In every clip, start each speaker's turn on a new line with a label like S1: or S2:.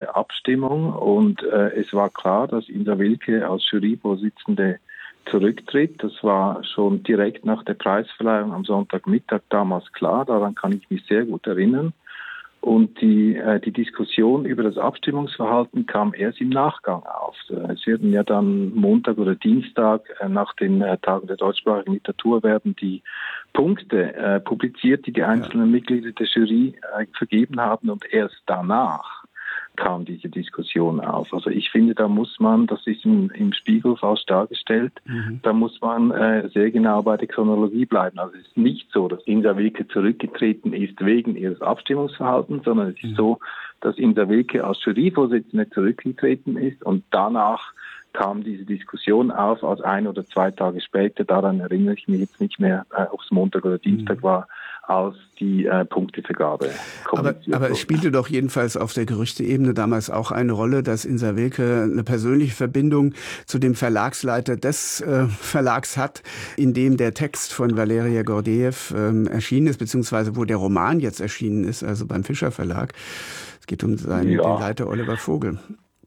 S1: der Abstimmung und es war klar, dass Insa Wilke als Juryvorsitzende zurücktritt. Das war schon direkt nach der Preisverleihung am Sonntagmittag damals klar, daran kann ich mich sehr gut erinnern. Und die Diskussion über das Abstimmungsverhalten kam erst im Nachgang auf. Es werden ja dann Montag oder Dienstag nach den Tagen der deutschsprachigen Literatur werden die Punkte publiziert, die einzelnen Mitglieder der Jury vergeben haben, und erst danach kam diese Diskussion auf. Also ich finde, da muss man, das ist im Spiegel falsch dargestellt, da muss man sehr genau bei der Chronologie bleiben. Also es ist nicht so, dass Insa Wilke zurückgetreten ist wegen ihres Abstimmungsverhaltens, sondern es ist so, dass Insa Wilke als Juryvorsitzende zurückgetreten ist und danach kam diese Diskussion auf, als 1 oder 2 Tage später, daran erinnere ich mich jetzt nicht mehr, ob es Montag oder Dienstag war, als die Punktevergabe kommuniziert wurde.
S2: Aber es spielte doch jedenfalls auf der Gerüchteebene damals auch eine Rolle, dass Insa Wilke eine persönliche Verbindung zu dem Verlagsleiter des Verlags hat, in dem der Text von Valeria Gordejew erschienen ist, beziehungsweise wo der Roman jetzt erschienen ist, also beim Fischer Verlag. Es geht um den Leiter Oliver Vogel.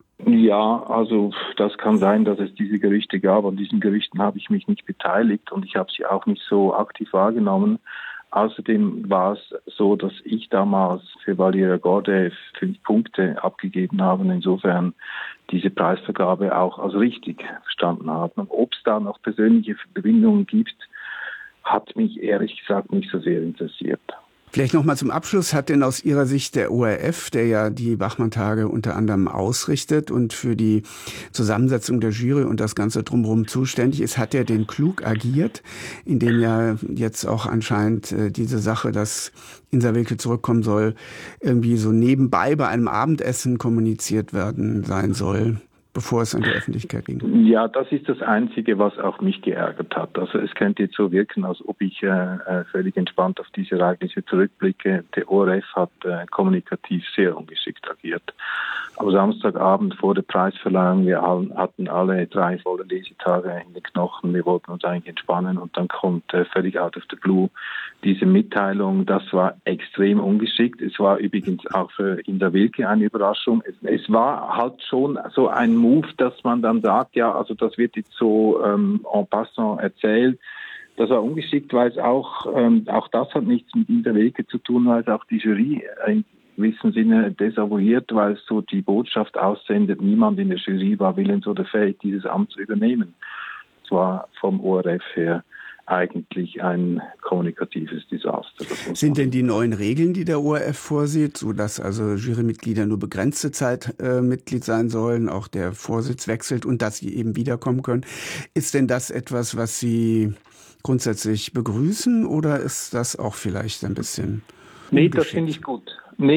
S1: Ja, also das kann sein, dass es diese Gerüchte gab. An diesen Gerüchten habe ich mich nicht beteiligt und ich habe sie auch nicht so aktiv wahrgenommen. Außerdem war es so, dass ich damals für Valeria Gordejew 5 Punkte abgegeben habe und insofern diese Preisvergabe auch als richtig verstanden habe. Und ob es da noch persönliche Verbindungen gibt, hat mich ehrlich gesagt nicht so sehr interessiert.
S2: Vielleicht noch mal zum Abschluss, hat denn aus Ihrer Sicht der ORF, der ja die Bachmann-Tage unter anderem ausrichtet und für die Zusammensetzung der Jury und das Ganze drumherum zuständig ist, hat er denn klug agiert, indem ja jetzt auch anscheinend diese Sache, dass Insa Wilke zurückkommen soll, irgendwie so nebenbei bei einem Abendessen kommuniziert werden sein soll, bevor es an die Öffentlichkeit ging?
S1: Ja, das ist das Einzige, was auch mich geärgert hat. Also es könnte jetzt so wirken, als ob ich völlig entspannt auf diese Ereignisse zurückblicke. Der ORF hat kommunikativ sehr ungeschickt agiert. Am Samstagabend vor der Preisverleihung, wir hatten alle 3 volle Lesetage in den Knochen, wir wollten uns eigentlich entspannen und dann kommt völlig out of the blue diese Mitteilung. Das war extrem ungeschickt. Es war übrigens auch für Insa Wilke eine Überraschung. Es war halt schon so ein Move, dass man dann sagt, ja, also das wird jetzt so en passant erzählt. Das war ungeschickt, weil es auch das hat nichts mit Insa Wilke zu tun, weil es auch die Jury in gewissem Sinne desavouiert, weil es so die Botschaft aussendet, niemand in der Jury war willens oder fähig, dieses Amt zu übernehmen. Es war vom ORF her eigentlich ein kommunikatives Desaster.
S2: Sind denn die neuen Regeln, die der ORF vorsieht, so dass also Jurymitglieder nur begrenzte Zeit Mitglied sein sollen, auch der Vorsitz wechselt und dass sie eben wiederkommen können, ist denn das etwas, was Sie grundsätzlich begrüßen oder ist das auch vielleicht ein bisschen
S1: Nee, das finde ich gut.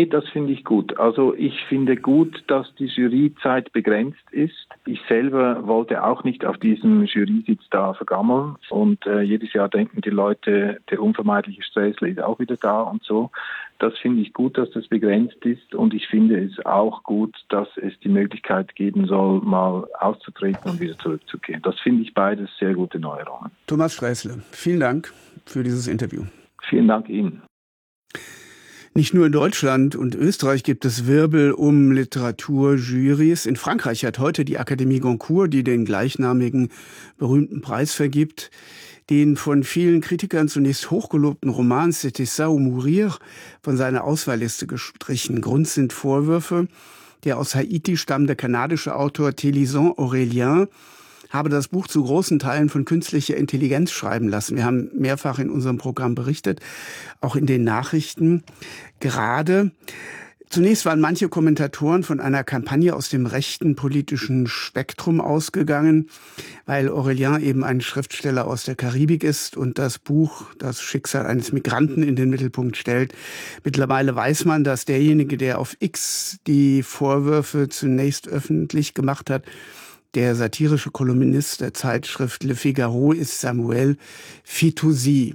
S1: Also ich finde gut, dass die Juryzeit begrenzt ist. Ich selber wollte auch nicht auf diesem Jurysitz da vergammeln und jedes Jahr denken die Leute, der unvermeidliche Sträßle ist auch wieder da und so. Das finde ich gut, dass das begrenzt ist und ich finde es auch gut, dass es die Möglichkeit geben soll, mal auszutreten und wieder zurückzugehen. Das finde ich beides sehr gute Neuerungen.
S2: Thomas Sträßle, vielen Dank für dieses Interview.
S1: Vielen Dank Ihnen.
S2: Nicht nur in Deutschland und Österreich gibt es Wirbel um Literaturjurys. In Frankreich hat heute die Akademie Goncourt, die den gleichnamigen berühmten Preis vergibt, den von vielen Kritikern zunächst hochgelobten Roman C'était ça ou mourir von seiner Auswahlliste gestrichen. Grund sind Vorwürfe. Der aus Haiti stammende kanadische Autor Télisant Aurélien habe das Buch zu großen Teilen von künstlicher Intelligenz schreiben lassen. Wir haben mehrfach in unserem Programm berichtet, auch in den Nachrichten gerade. Zunächst waren manche Kommentatoren von einer Kampagne aus dem rechten politischen Spektrum ausgegangen, weil Aurélien eben ein Schriftsteller aus der Karibik ist und das Buch das Schicksal eines Migranten in den Mittelpunkt stellt. Mittlerweile weiß man, dass derjenige, der auf X die Vorwürfe zunächst öffentlich gemacht hat, der satirische Kolumnist der Zeitschrift Le Figaro ist Samuel Fitoussi.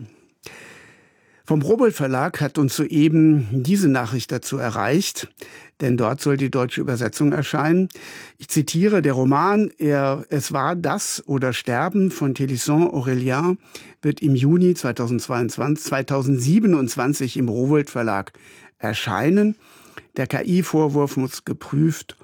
S2: Vom Rowohlt Verlag hat uns soeben diese Nachricht dazu erreicht, denn dort soll die deutsche Übersetzung erscheinen. Ich zitiere, der Roman Es war das oder Sterben von Télisant Aurélien wird im Juni 2027 im Rowohlt Verlag erscheinen. Der KI-Vorwurf muss geprüft